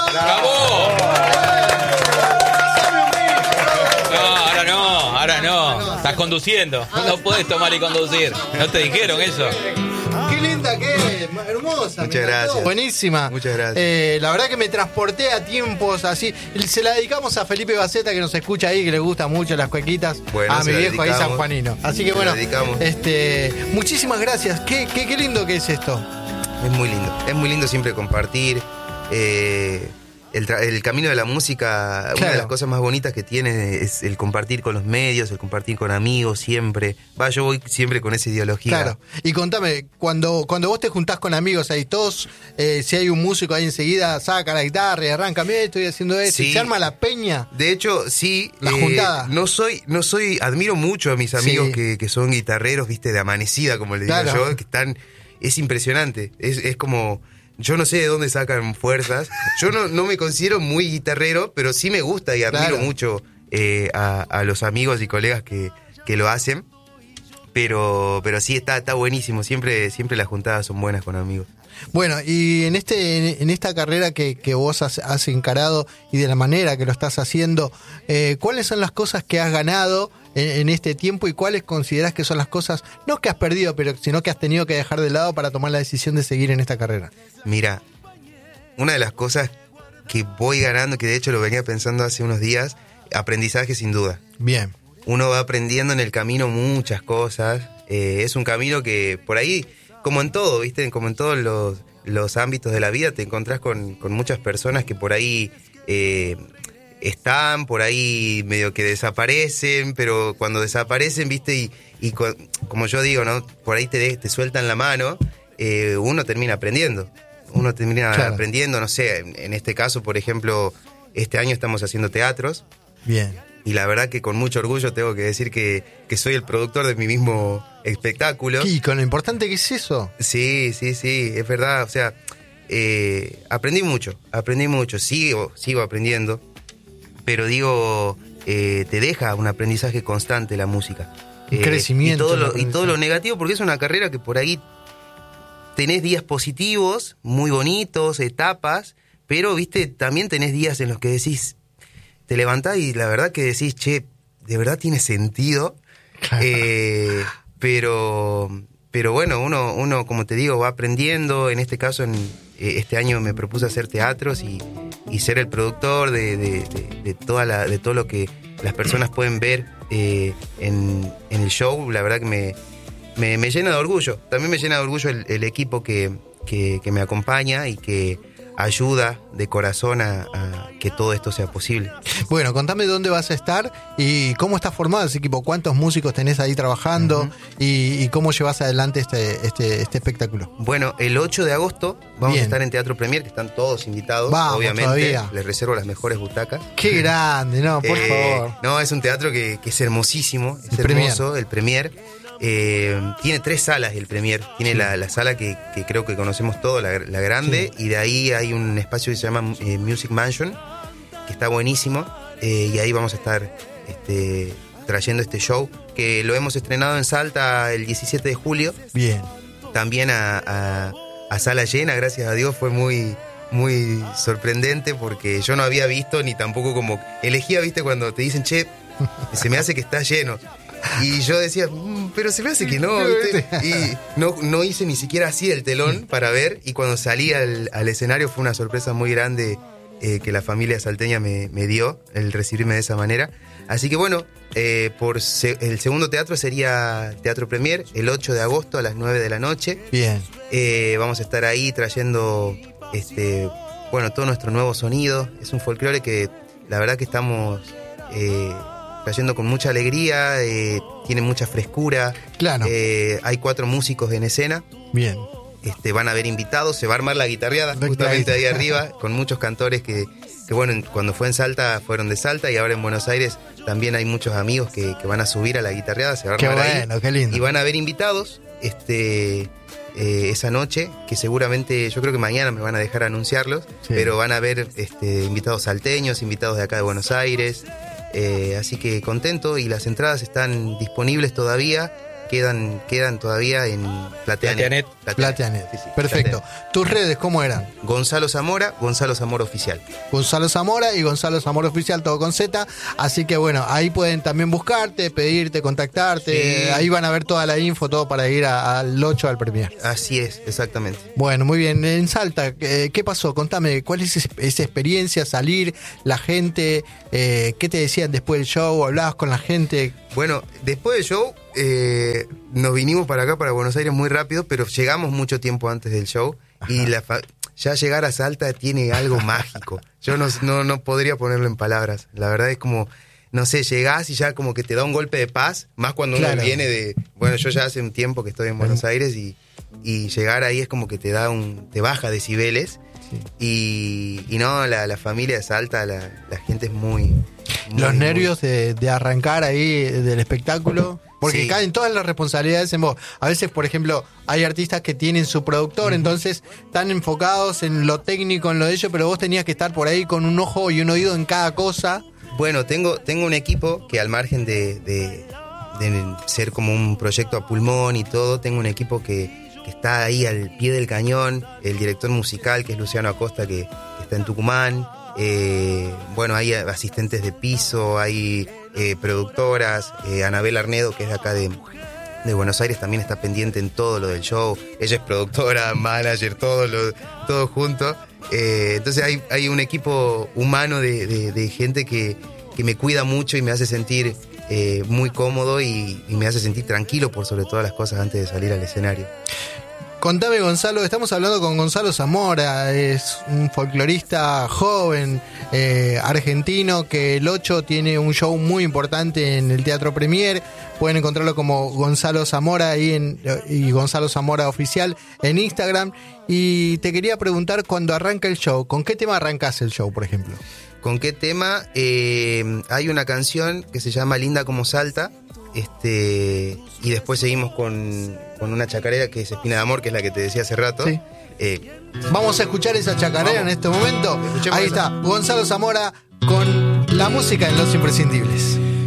¡Bravo! No, ahora no. Estás conduciendo. No podés tomar y conducir. ¿No te dijeron eso? Qué linda que es, hermosa. Muchas gracias. Buenísima. Muchas gracias. La verdad que me transporté a tiempos así. Se la dedicamos a Felipe Baceta, que nos escucha ahí, que le gusta mucho las cuequitas. Bueno, a mi viejo ahí sanjuanino. Así que bueno, muchísimas gracias. Qué lindo que es esto. Es muy lindo siempre compartir. El camino de la música, claro. Una de las cosas más bonitas que tiene es el compartir con los medios, el compartir con amigos siempre. Yo voy siempre con esa ideología. Claro. Y contame, cuando vos te juntás con amigos ahí todos, si hay un músico ahí enseguida, saca la guitarra y arranca, mira, estoy haciendo esto, sí. ¿Se arma la peña? De hecho, sí. La juntada. Admiro mucho a mis amigos sí. que son guitarreros, viste, de amanecida, como les digo yo, que están. Es impresionante. Es como. Yo no sé de dónde sacan fuerzas. Yo no me considero muy guitarrero, pero sí me gusta y admiro mucho a los amigos y colegas que lo hacen. Pero sí, está buenísimo. Siempre las juntadas son buenas con amigos. Bueno, y en esta carrera que vos has encarado y de la manera que lo estás haciendo, ¿cuáles son las cosas que has ganado en este tiempo y cuáles considerás que son las cosas, no que has perdido, sino que has tenido que dejar de lado para tomar la decisión de seguir en esta carrera? Mira, una de las cosas que voy ganando, que de hecho lo venía pensando hace unos días, aprendizaje sin duda. Bien. Uno va aprendiendo en el camino muchas cosas. Es un camino que por ahí, como en todo, ¿viste? Como en todos los ámbitos de la vida, te encontrás con muchas personas que por ahí están, por ahí medio que desaparecen, pero cuando desaparecen, ¿viste? Y como yo digo, ¿no? Por ahí te sueltan la mano, uno termina aprendiendo. Claro. No sé, en este caso, por ejemplo, este año estamos haciendo teatros. Bien. Y la verdad que con mucho orgullo tengo que decir que soy el productor de mi mismo espectáculo. Y con lo importante que es eso. Sí, es verdad. O sea, aprendí mucho, sigo aprendiendo. Pero digo, te deja un aprendizaje constante la música. Un crecimiento. Y todo lo negativo, porque es una carrera que por ahí tenés días positivos, muy bonitos, etapas, pero, viste, también tenés días en los que decís, te levantás y la verdad que decís, che, de verdad tiene sentido. Pero bueno, uno, como te digo, va aprendiendo. En este caso, este año me propuse hacer teatros y ser el productor de todo lo que las personas pueden ver en el show. La verdad que me llena de orgullo. También me llena de orgullo el equipo que me acompaña y que ayuda de corazón a que todo esto sea posible. Bueno, contame dónde vas a estar y cómo está formado ese equipo, cuántos músicos tenés ahí trabajando y cómo llevas adelante este espectáculo. Bueno, el 8 de agosto vamos Bien. a estar en Teatro Premier, que están todos invitados, vamos, obviamente. Todavía. Les reservo las mejores butacas. ¡Qué grande! No, por favor. No, es un teatro que es hermosísimo, es el hermoso, el Premier. Tiene 3 salas el Premier. Tiene la sala que creo que conocemos todos, la grande, y de ahí hay un espacio que se llama Music Mansion, que está buenísimo, y ahí vamos a estar trayendo este show, que lo hemos estrenado en Salta el 17 de julio. Bien. También a sala llena, gracias a Dios, fue muy, muy sorprendente, porque yo no había visto, ni tampoco como elegía, viste, cuando te dicen, che, se me hace que está lleno. Y yo decía, pero se me hace que no, ¿viste? Y no hice ni siquiera así el telón para ver, y cuando salí al escenario fue una sorpresa muy grande que la familia salteña me dio, el recibirme de esa manera. Así que bueno, el segundo teatro sería Teatro Premier, el 8 de agosto a las 9 de la noche. Bien. Vamos a estar ahí trayendo todo nuestro nuevo sonido. Es un folclore que la verdad que estamos trayendo con mucha alegría, tiene mucha frescura. Claro. Hay 4 músicos en escena. Bien. Van a haber invitados, se va a armar la guitarreada justamente ahí arriba, con muchos cantores que bueno, cuando fue en Salta fueron de Salta, y ahora en Buenos Aires también hay muchos amigos que van a subir a la guitarreada, se va a armar ahí. Qué lindo. Y van a haber invitados esa noche, que seguramente, yo creo que mañana me van a dejar anunciarlos, sí. Pero van a haber invitados salteños, invitados de acá de Buenos Aires, así que contento, y las entradas están disponibles todavía quedan todavía en Plateanet. Plateanet. Sí, sí, Perfecto. Plateanet. ¿Tus redes cómo eran? Gonzalo Zamora Oficial. Gonzalo Zamora y Gonzalo Zamora Oficial, todo con Z. Así que bueno, ahí pueden también buscarte, pedirte, contactarte. Sí. Ahí van a ver toda la info, todo para ir al 8 al Premier. Así es, exactamente. Bueno, muy bien. En Salta, ¿qué pasó? Contame, ¿cuál es esa experiencia? Salir, la gente, ¿qué te decían después del show? ¿Hablabas con la gente? Bueno, después del show nos vinimos para acá, para Buenos Aires, muy rápido, pero llegamos mucho tiempo antes del show. Ajá. Y ya llegar a Salta tiene algo mágico. Yo no podría ponerlo en palabras. La verdad es como, no sé, llegás y ya como que te da un golpe de paz, más cuando uno viene de... Bueno, yo ya hace un tiempo que estoy en Buenos Aires y llegar ahí es como que te baja decibeles. Sí. Y no, la familia de Salta, la gente es muy los nervios de arrancar ahí del espectáculo, porque caen todas las responsabilidades en vos. A veces, por ejemplo, hay artistas que tienen su productor, entonces están enfocados en lo técnico, en lo de ellos, pero vos tenías que estar por ahí con un ojo y un oído en cada cosa. Bueno, tengo un equipo que, al margen de ser como un proyecto a pulmón y todo, tengo un equipo que está ahí al pie del cañón. El director musical, que es Luciano Acosta, que está en Tucumán. Bueno, hay asistentes de piso, hay productoras. Anabel Arnedo, que es de acá de Buenos Aires, también está pendiente en todo lo del show. Ella es productora, manager, todo junto. Entonces hay un equipo humano de gente que me cuida mucho y me hace sentir muy cómodo y me hace sentir tranquilo por sobre todas las cosas antes de salir al escenario. Contame, Gonzalo, estamos hablando con Gonzalo Zamora, es un folclorista joven, argentino, que el 8 tiene un show muy importante en el Teatro Premier. Pueden encontrarlo como Gonzalo Zamora y Gonzalo Zamora Oficial en Instagram. Y te quería preguntar, cuando arranca el show, ¿con qué tema arrancás el show, por ejemplo? ¿Con qué tema? Hay una canción que se llama Linda como Salta, y después seguimos con una chacarera que es Espina de Amor, que es la que te decía hace rato. Sí. Vamos a escuchar esa chacarera en este momento. Ahí está, Gonzalo Zamora con la música en Los Imprescindibles.